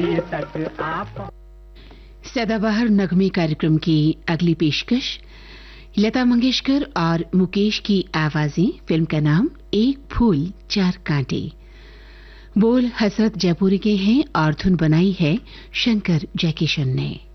दिल्ली तक आप। सदाबहार नगमे कार्यक्रम की अगली पेशकश लता मंगेशकर और मुकेश की आवाजें। फिल्म का नाम एक फूल चार कांटे। बोल हसरत जयपुरी के हैं और धुन बनाई है शंकर जयकिशन ने।